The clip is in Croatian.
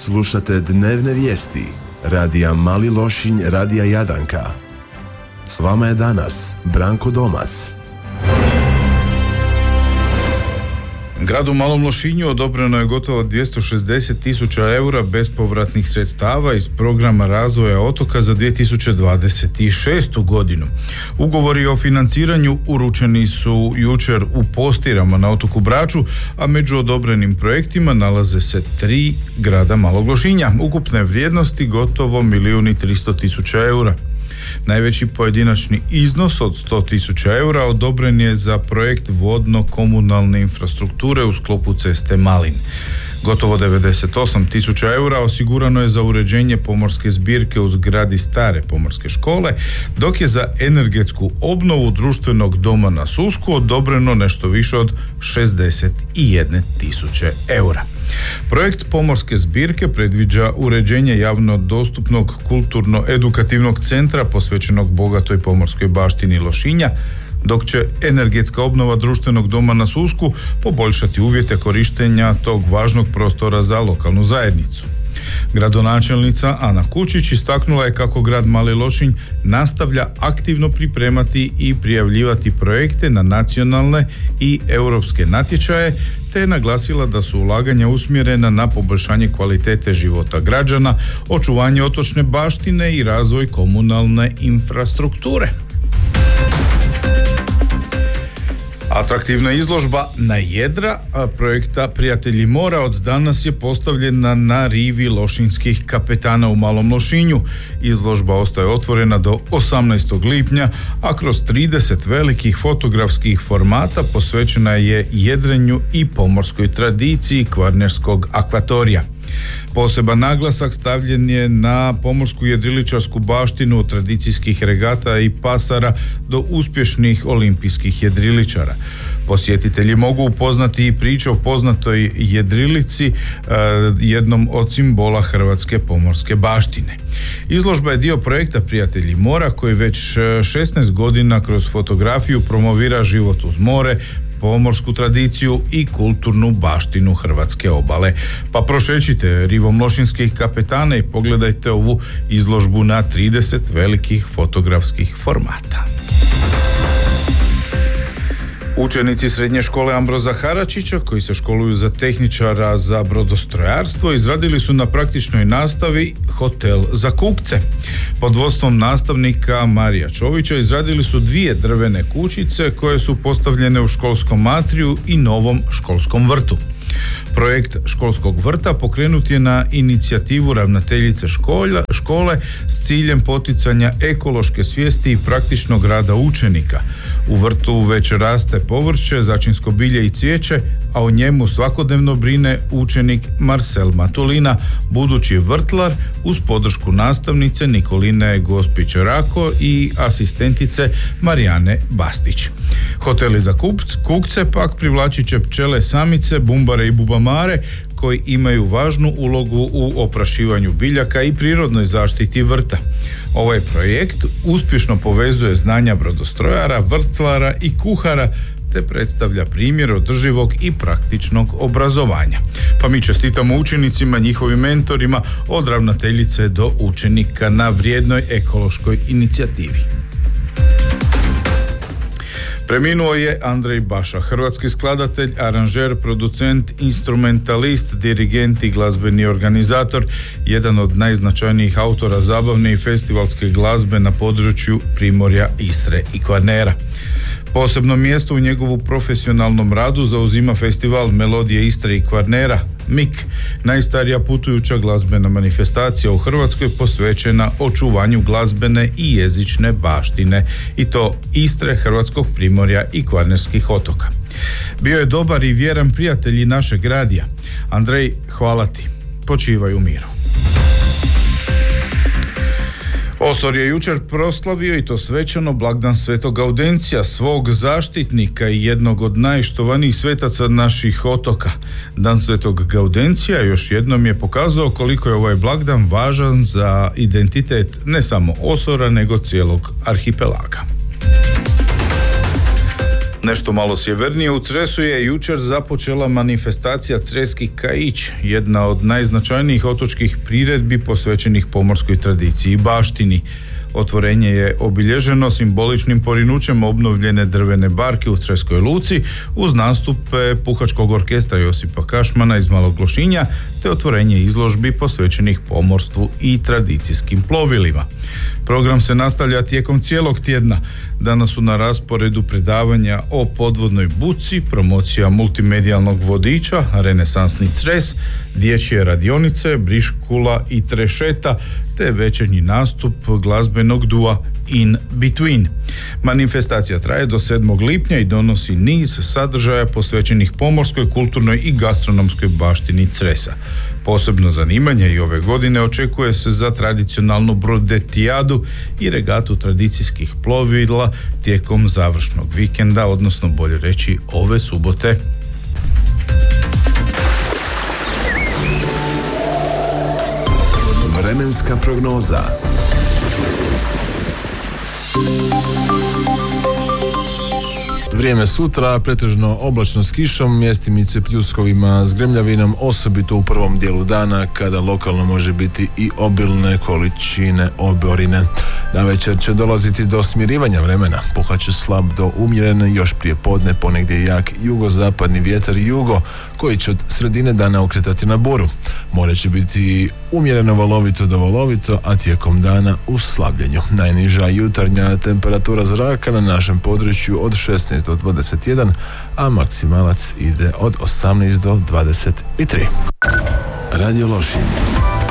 Slušate dnevne vijesti radija Mali Lošinj, radija Jadanka. S vama je danas Branko Domac. Gradu Malom Lošinju odobreno je gotovo 260.000 eura bespovratnih sredstava iz programa razvoja otoka za 2026. godinu. Ugovori o financiranju uručeni su jučer u Postirama na otoku Braču, a među odobrenim projektima nalaze se 3 grada Malog Lošinja, ukupne vrijednosti gotovo 1.300.000 eura. Najveći pojedinačni iznos od 100.000 eura odobren je za projekt vodno-komunalne infrastrukture u sklopu ceste Malin. Gotovo 98.000 eura osigurano je za uređenje pomorske zbirke u zgradi stare pomorske škole, dok je za energetsku obnovu društvenog doma na Susku odobreno nešto više od 61.000 eura. Projekt pomorske zbirke predviđa uređenje javno dostupnog kulturno-edukativnog centra posvećenog bogatoj pomorskoj baštini Lošinja, dok će energetska obnova društvenog doma na Susku poboljšati uvjete korištenja tog važnog prostora za lokalnu zajednicu. Gradonačelnica Ana Kučić istaknula je kako grad Mali Lošinj nastavlja aktivno pripremati i prijavljivati projekte na nacionalne i europske natječaje, te je naglasila da su ulaganja usmjerena na poboljšanje kvalitete života građana, očuvanje otočne baštine i razvoj komunalne infrastrukture. Atraktivna izložba na jedra projekta Prijatelji mora od danas je postavljena na rivi lošinjskih kapetana u Malom Lošinju. Izložba ostaje otvorena do 18. lipnja, a kroz 30 velikih fotografskih formata posvećena je jedrenju i pomorskoj tradiciji kvarnerskog akvatorija. Poseban naglasak stavljen je na pomorsku jedriličarsku baštinu od tradicijskih regata i pasara do uspješnih olimpijskih jedriličara. Posjetitelji mogu upoznati i priču o poznatoj jedrilici, jednom od simbola hrvatske pomorske baštine. Izložba je dio projekta Prijatelji mora koji već 16 godina kroz fotografiju promovira život uz more, pomorsku tradiciju i kulturnu baštinu hrvatske obale. Pa prošećite rivom lošinjskih kapetana i pogledajte ovu izložbu na 30 velikih fotografskih formata. Učenici srednje škole Ambroza Haračića, koji se školuju za tehničara za brodostrojarstvo, izradili su na praktičnoj nastavi hotel za kukce. Pod vodstvom nastavnika Marija Čovića izradili su 2 drvene kućice koje su postavljene u školskom atriju i novom školskom vrtu. Projekt školskog vrta pokrenut je na inicijativu ravnateljice škole s ciljem poticanja ekološke svijesti i praktičnog rada učenika. U vrtu već raste povrće, začinsko bilje i cvijeće, a o njemu svakodnevno brine učenik Marcel Matulina, budući vrtlar, uz podršku nastavnice Nikoline Gospić-Rako i asistentice Marijane Bastić. Hoteli za kukce pak privlačit će pčele samice, bumbare i bubamare, koji imaju važnu ulogu u oprašivanju biljaka i prirodnoj zaštiti vrta. Ovaj projekt uspješno povezuje znanja brodostrojara, vrtlara i kuhara, te predstavlja primjer održivog i praktičnog obrazovanja. Pa mi čestitamo učenicima, njihovim mentorima, od ravnateljice do učenika na vrijednoj ekološkoj inicijativi. Preminuo je Andrej Baša, hrvatski skladatelj, aranžer, producent, instrumentalist, dirigent i glazbeni organizator, jedan od najznačajnijih autora zabavne i festivalske glazbe na području Primorja, Istre i Kvarnera. Posebno mjesto u njegovu profesionalnom radu zauzima festival Melodije Istre i Kvarnera, MIK, najstarija putujuća glazbena manifestacija u Hrvatskoj posvećena očuvanju glazbene i jezične baštine, i to Istre, Hrvatskog Primorja i Kvarnerskih otoka. Bio je dobar i vjeran prijatelj i našeg radija. Andrej, hvala ti. Počivaj u miru. Osor je jučer proslavio, i to svečano, blagdan Svetog Gaudencija, svog zaštitnika i jednog od najštovanijih svetaca naših otoka. Dan Svetog Gaudencija još jednom je pokazao koliko je ovaj blagdan važan za identitet ne samo Osora, nego cijelog arhipelaga. Nešto malo sjevernije u Cresu je jučer započela manifestacija Creski Kaić, jedna od najznačajnijih otočkih priredbi posvećenih pomorskoj tradiciji i baštini. Otvorenje je obilježeno simboličnim porinućem obnovljene drvene barke u Creskoj luci uz nastupe Puhačkog orkestra Josipa Kašmana iz Malog Lošinja te otvorenje izložbi posvećenih pomorstvu i tradicijskim plovilima. Program se nastavlja tijekom cijelog tjedna. Danas su na rasporedu predavanja o podvodnoj buci, promocija multimedijalnog vodiča, renesansni Cres, dječje radionice, briškula i trešeta, te večernji nastup glazbenog dua In Between. Manifestacija traje do 7. lipnja i donosi niz sadržaja posvećenih pomorskoj, kulturnoj i gastronomskoj baštini Cresa. Posebno zanimanje i ove godine očekuje se za tradicionalnu brodetijadu i regatu tradicijskih plovila tijekom završnog vikenda, odnosno bolje reći ove subote. Vremenska prognoza. Vrijeme sutra, pretežno oblačno s kišom, mjestimice pljuskovima s grmljavinom, osobito u prvom dijelu dana kada lokalno može biti i obilne količine oborine. Navečer će dolaziti do smirivanja vremena, puhat će slab do umjeren, još prije podne ponegdje jak jugozapadni vjetar jugo koji će od sredine dana okretati na buru. More će biti umjereno valovito do valovito, a tijekom dana u slabljenju. Najniža jutarnja temperatura zraka na našem području od 16 do 21, a maksimalac ide od 18 do 23. Radio Lošinj.